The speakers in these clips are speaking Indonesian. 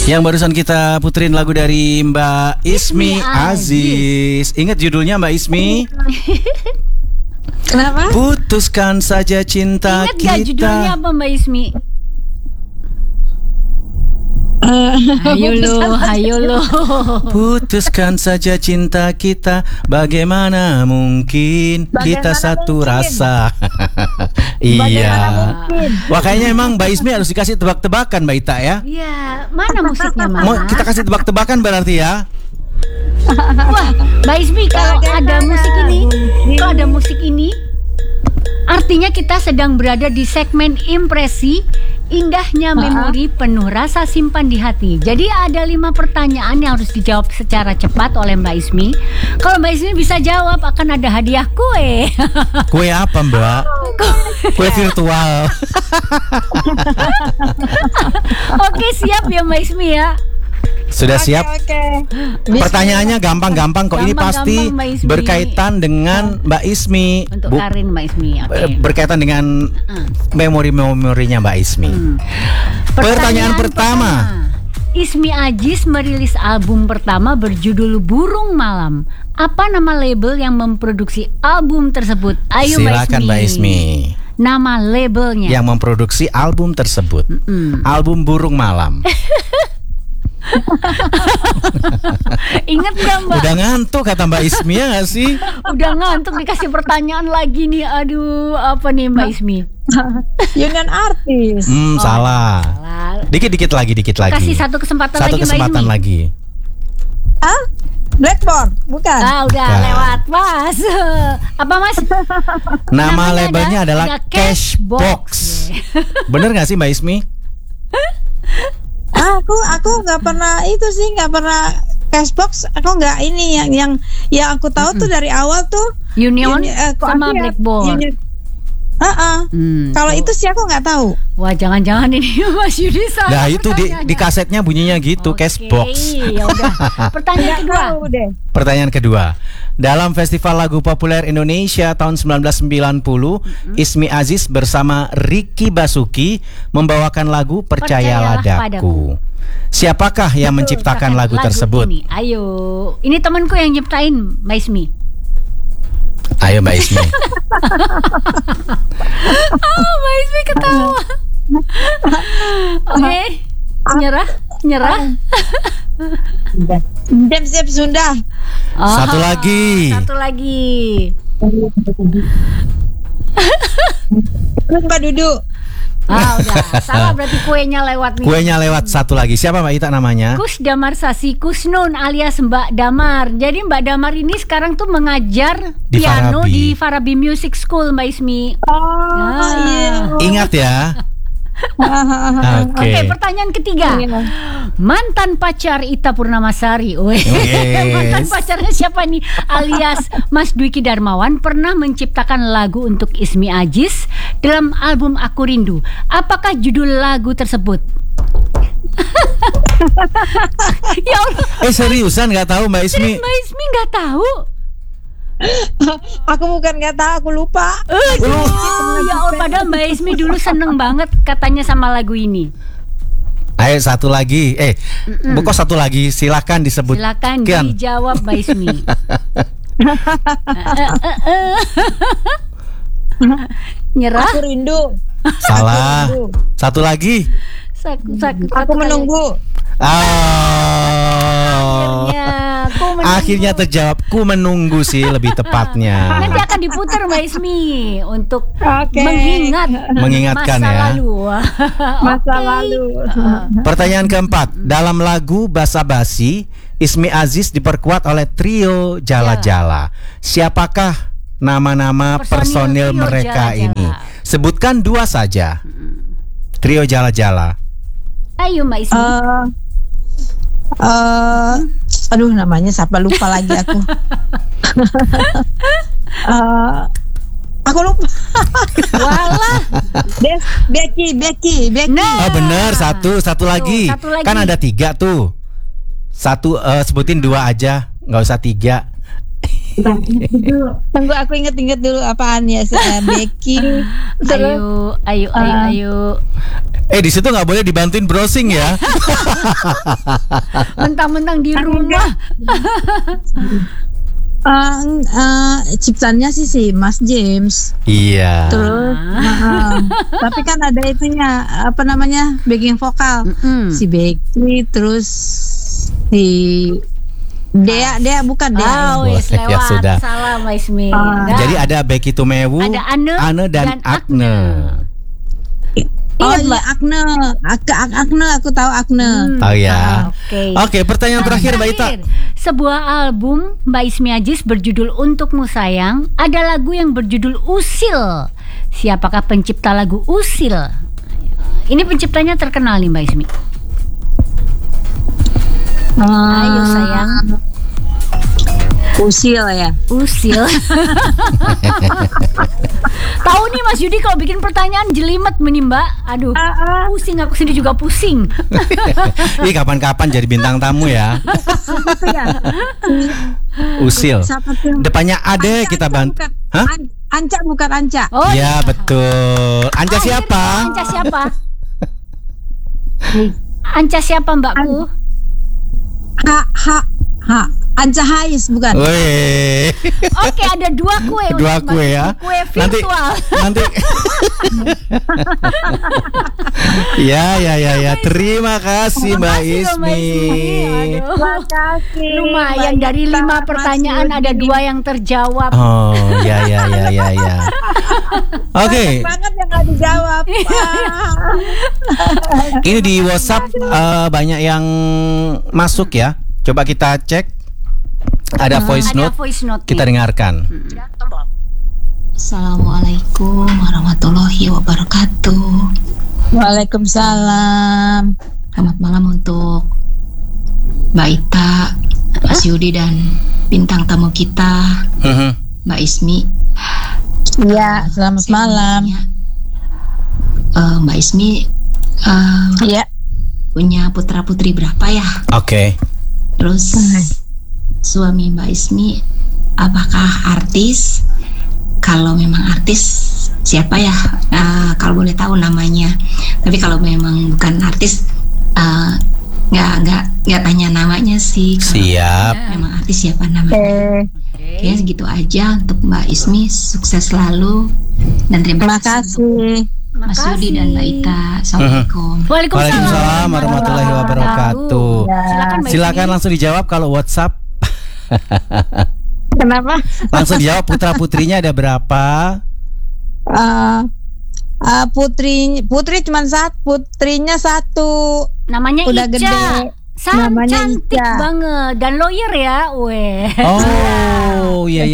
Yang barusan kita puterin lagu dari Mbak Ismi Aziz. Ingat judulnya Mbak Ismi? Kenapa? Putuskan saja cinta Ingat kita. gak judulnya apa Mbak Ismi? Hayo lo. Putuskan saja cinta kita. Bagaimana mungkin kita satu rasa. Iya. Wah, kayaknya emang Mbak Ismi harus dikasih tebak-tebakan Mbak Ita ya. Iya, mana musiknya Mas? Mau kita kasih tebak-tebakan berarti ya. Wah, Mbak Ismi kalau ada musik ini, artinya kita sedang berada di segmen impresi. Indahnya memori penuh rasa simpan di hati. Jadi ada 5 pertanyaan yang harus dijawab secara cepat oleh Mbak Ismi. Kalau Mbak Ismi bisa jawab akan ada hadiah kue. Kue apa Mbak? Kue virtual. Oke, siap ya Mbak Ismi ya. Sudah siap? Oke. Pertanyaannya gampang-gampang kok. Ini pasti Mbak Ismi. berkaitan dengan Mbak Ismi. Untuk Karin Mbak Ismi. Oke. Berkaitan dengan memori-memorinya Mbak Ismi. Pertanyaan pertama. Ismi Aziz merilis album pertama berjudul Burung Malam. Apa nama label yang memproduksi album tersebut? Ayo Silakan Mbak Ismi. Nama labelnya. Yang memproduksi album tersebut. Album Burung Malam. Ingat gak Mbak? Udah ngantuk kata Mbak Ismi ya gak sih? Udah ngantuk dikasih pertanyaan lagi nih. Aduh, apa nih Mbak Ismi? Union Artis. Salah. Dikit lagi. Kasih satu kesempatan lagi Mbak kesempatan Ismi. lagi. Ah? Blackboard, bukan? Udah Bukan. lewat Mas. Apa Mas? Nama Namanya labelnya adalah ada Cashbox. Bener gak sih Mbak Ismi? Aku nggak pernah itu sih, nggak pernah Cashbox. Aku nggak ini yang aku tahu tuh dari awal tuh Union sama Blackboard. Kalau itu sih aku nggak tahu. Wah, jangan-jangan ini Mas Yudi salah. Nah itu di kasetnya bunyinya gitu. Cashbox. Ya udah. Pertanyaan kedua. Tahu deh. Pertanyaan kedua. Dalam Festival Lagu Populer Indonesia tahun 1990, Ismi Aziz bersama Ricky Basuki membawakan lagu Percayalah Padaku. Siapakah yang menciptakan lagu tersebut? Ini. Ayo, ini temanku yang nyiptain, Mbak Ismi. Ayo Mbak Ismi. Mbak Ismi ketawa. Oke, nyerah. Siap Sunda. Satu lagi. Mbak Dudu. Udah. Salah berarti kuenya lewat nih. Kuenya lewat satu lagi. Siapa Mbak Ita namanya? Kus Damar Sasi Kusnun alias Mbak Damar. Jadi Mbak Damar ini sekarang tuh mengajar Di piano Farabi. di Farabi Music School Mbak Ismi. Iya. Ingat ya. Oke, pertanyaan ketiga. Mantan pacar Ita Purnamasari. Mantan pacarnya siapa nih? Alias Mas Dwiki Darmawan pernah menciptakan lagu untuk Ismi Aziz dalam album Aku Rindu. Apakah judul lagu tersebut? Ya Allah. Seriusan nggak tahu Mbak Ismi? Mbak Ismi nggak tahu. Aku bukan nggak tahu, aku lupa. Ya Allah, padahal Mbak Ismi dulu seneng banget katanya sama lagu ini. Ayo satu lagi. Kok satu lagi? Silakan disebut. Silakan dijawab Mbak Ismi. Nyerah? Aku rindu. Salah. Satu lagi. Aku menunggu. Akhirnya terjawab. Ku menunggu sih lebih tepatnya. Nanti akan diputar Mbak Ismi untuk mengingatkan masa ya. Masa lalu. Pertanyaan keempat. Dalam lagu Basa Basi, Ismi Aziz diperkuat oleh trio Jala Jala. Siapakah nama-nama personil mereka ini? Sebutkan 2 saja. Trio Jala Jala. Ayo Mbak Ismi. Aduh, namanya siapa, lupa lagi aku. Aku lupa. Walah. Becky. Nah. Oh benar, satu lagi. Kan ada 3 tuh. Satu sebutin 2 aja, nggak usah 3. Tunggu aku inget-inget dulu apaan ya, Becky. Ayo. Di situ nggak boleh dibantuin browsing ya. Mentang-mentang di rumah. Ciptaannya sih Mas James. Iya. Terus tapi kan ada itunya, apa namanya, backing vokal. Si Becky, terus si Dea bukan Dea. Wis Ya, lewat. sudah. Salah Mbak Ismi. Jadi ada Becky Tumewu, ada Ane dan Agne. Ingat Mbak Agne. Agne, aku tahu Agne. Oh ya. Oke. Pertanyaan terakhir Mbak Ita. Sebuah album Mbak Ismi Aziz berjudul Untukmu Sayang, ada lagu yang berjudul Usil. Siapakah pencipta lagu Usil? Ini penciptanya terkenal nih Mbak Ismi. Ayo sayang. Usil ya. Usil. Tahu nih Mas Yudi kalau bikin pertanyaan jelimet nih Mbak. Aduh, pusing, aku sendiri juga pusing. Ih, kapan-kapan jadi bintang tamu ya. Usil. Depannya ada kita bantu. Hah? Anca bukan Anca. Oh ya betul. Anca siapa? Anca siapa? Anca siapa Mbakku? Anca Hais bukan? Weh. Oke, ada dua kue. Dua kue ya. Kue virtual. Nanti. Ya. Terima kasih Mbak Ismi. Terima kasih. Lumayan dari 5 pertanyaan ada 2 yang terjawab. Oh, ya. Oke. Banget yang nggak dijawab. Ini di WhatsApp banyak yang masuk ya. Coba kita cek. Ada voice note. Kita dengarkan. Assalamualaikum warahmatullahi wabarakatuh. Waalaikumsalam. Selamat malam untuk Mbak Ita, Mas Yudi dan bintang tamu kita Mbak Ismi. Iya, selamat malam. Mbak Ismi punya putra putri berapa ya? Oke. Terus suami Mbak Ismi apakah artis? Kalau memang artis siapa ya? Kalau boleh tahu namanya. Tapi kalau memang bukan artis nggak tanya namanya sih. Siap. Memang artis siapa namanya? Ya segitu aja untuk Mbak Ismi, sukses selalu dan terima kasih Mas Yudi dan Mbak Ita. Assalamualaikum. Waalaikumsalam warahmatullahi wabarakatuh. Silakan langsung dijawab kalau WhatsApp. Kenapa? Langsung dijawab, putra putrinya ada berapa? Putri cuma putrinya satu. Namanya udah Ica. Gede. Namanya cantik Ica. banget dan lawyer ya, Oh, iya.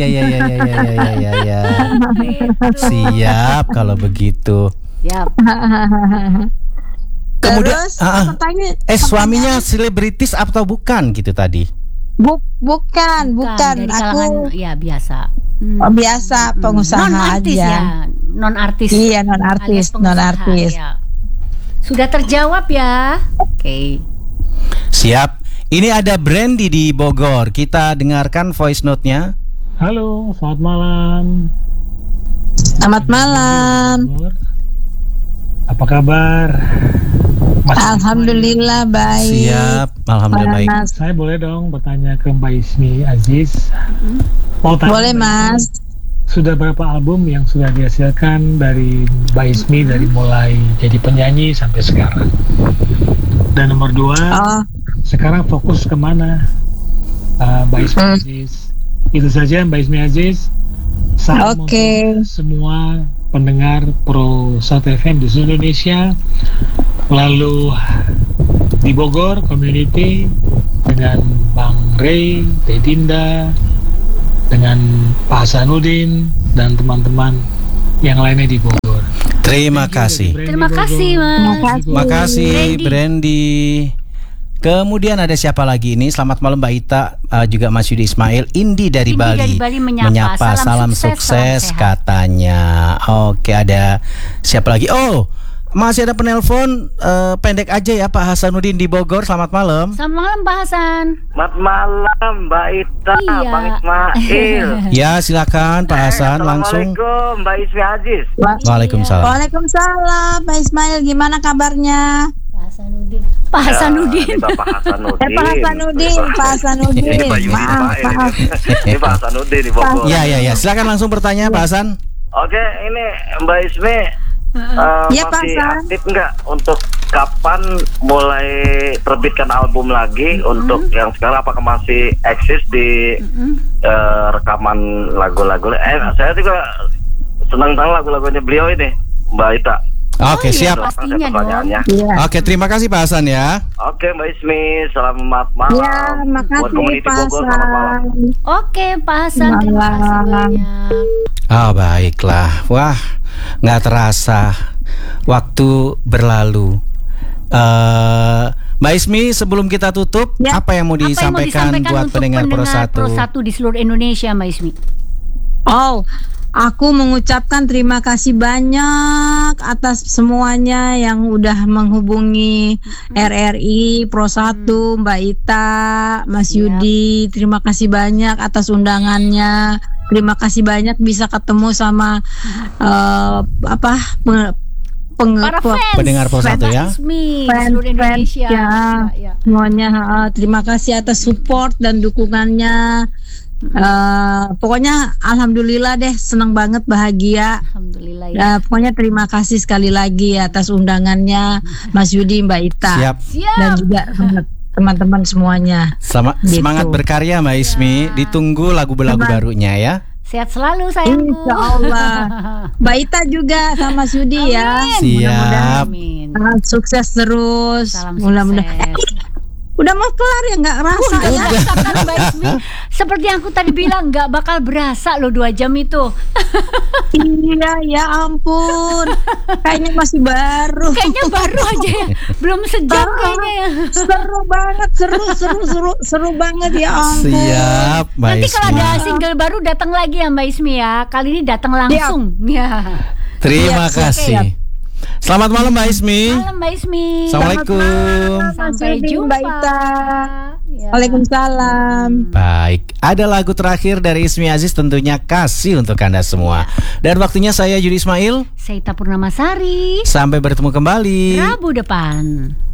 Siap kalau begitu. Siap. Kemudian, Terus suaminya selebritis atau bukan gitu tadi? Bukan. Dari kalangan, Aku ya biasa. biasa pengusaha Non-artis aja. ya, non-artis. Iya, non-artis, alias pengusaha, non-artis. ya. Sudah terjawab ya. Oke. Siap. Ini ada Brandy di Bogor. Kita dengarkan voice note-nya. Halo, selamat malam. Selamat malam. Apa kabar? Mas Alhamdulillah baik. Siap. Alhamdulillah baik. Mas. Saya boleh dong bertanya ke Mbak Ismi Aziz? Boleh Mas. Sudah berapa album yang sudah dihasilkan dari Mbak Ismi dari mulai jadi penyanyi sampai sekarang? Dan nomor 2, sekarang fokus kemana Mbak Ismi Aziz? Itu saja Mbak Ismi Aziz. Salam untuk semua pendengar Pro South FM di seluruh Indonesia. Lalu di Bogor community dengan Bang Ray, Teh Dinda, dengan Pak Hasanuddin dan teman-teman yang lainnya di Bogor. Terima kasih. Terima kasih Mas. Terima kasih Brandy. Kemudian ada siapa lagi ini? Selamat malam Mbak Ita, juga Mas Yudi Ismail. Indi dari Bali menyapa. Salam sukses katanya. Oke, ada siapa lagi? Oh, masih ada penelpon, pendek aja ya Pak Hasanuddin di Bogor. Selamat malam. Selamat malam Pak Hasan. Selamat malam Mbak Ita, Iya. Bang Ismail. Ya silakan Pak Hasan langsung. Assalamualaikum Mbak Ismi Aziz. Waalaikumsalam. Waalaikumsalam, Pak Ismail, gimana kabarnya? Pak Hasanuddin. Pak Hasanuddin. Ini Bapak Hasanuddin. Pak Hasanuddin, Pak Hasanuddin. Ini Pak Yudi Maaf. Ini Pak Hasanuddin di Bogor. Ya, silakan langsung bertanya Pak Hasan. Oke, ini Mbak Ismi Iya, Pak masih Hasan. aktif nggak untuk kapan mulai terbitkan album lagi untuk yang sekarang, apakah masih eksis di rekaman lagu-lagu? Saya juga senang lagu-lagunya beliau ini, Mbak Ita. Oke, siap. Pastinya dong. Pertanyaannya. Iya. Oke, terima kasih Pak Hasan ya. Oke Mbak Ismi, selamat malam. Ya, Buat makasih Community Pak Bogor, selamat malam. Hasan. Oke Pak Hasan, terima kasih banyak. Oh baiklah. Wah, nggak terasa waktu berlalu. Mbak Ismi, sebelum kita tutup, Ya. apa yang mau Apa yang mau disampaikan buat untuk pendengar Pro Pro 1? 1 di seluruh Indonesia Mbak Ismi? Oh, aku mengucapkan terima kasih banyak atas semuanya yang udah menghubungi RRI Pro 1, Mbak Ita, Mas Yudi. Terima kasih banyak atas undangannya. Terima kasih banyak bisa ketemu sama Para fans pendengar Pro 1 ya. Ismi di seluruh Indonesia. ya, semuanya. Terima kasih atas support dan dukungannya. Pokoknya alhamdulillah deh, senang banget, bahagia. Alhamdulillah ya. Pokoknya terima kasih sekali lagi atas undangannya Mas Yudi, Mbak Ita, Siap. dan juga teman-teman semuanya. Gitu. Semangat berkarya Mbak Ismi. Ditunggu lagu-lagu barunya ya. Sehat selalu sayangku. Insya Allah. Mbak Ita juga sama Mas Yudi ya. Siap. Amin. Sukses terus. Salam Mudah-mudahan. sukses. Udah mau kelar ya, nggak rasa ya? Rasakan Mbak Ismi. Seperti yang aku tadi bilang, nggak bakal berasa loh 2 jam itu. Iya, ya ampun. Kayaknya masih baru. Kayaknya baru aja ya. Belum sejam kayaknya ya. Seru banget, seru banget ya ampun. Siap Mbak Nanti kalau Ismi. ada single baru datang lagi ya Mbak Ismi ya. Kali ini datang langsung. Ya. Terima kasih. Selamat malam Mbak Ismi. Malam Mbak Ismi. Assalamualaikum. Sampai Yudi, jumpa. Mbak Ita. Ya. Waalaikumsalam. Baik, ada lagu terakhir dari Ismi Aziz, tentunya kasih untuk Anda semua. Dan waktunya saya Yudi Ismail. Saya Ita Purnamasari. Sampai bertemu kembali. Rabu depan.